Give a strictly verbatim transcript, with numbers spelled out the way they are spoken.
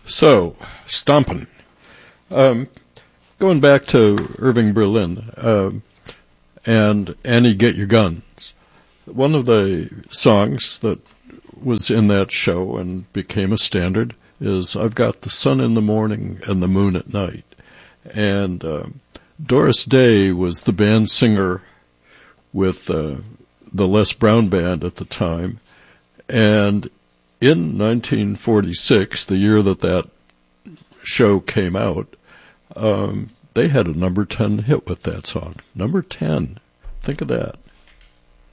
So, Stompin'. Um, going back to Irving Berlin uh, and Annie Get Your Guns, one of the songs that was in that show and became a standard is I've Got the Sun in the Morning and the Moon at Night. And uh, Doris Day was the band singer with uh, the Les Brown Band at the time. And in nineteen forty-six, the year that that show came out, um, they had a number ten hit with that song. Number ten. Think of that.